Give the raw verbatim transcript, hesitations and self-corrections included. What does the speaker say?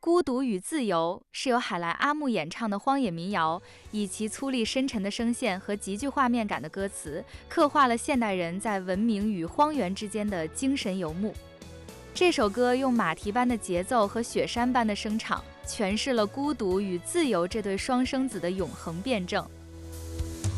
孤独与自由是由海莱阿木演唱的荒野民谣，以其粗粝深沉的声线和极具画面感的歌词，刻画了现代人在文明与荒原之间的精神游牧。这首歌用马蹄般的节奏和雪山般的声场，诠释了孤独与自由这对双生子的永恒辩证。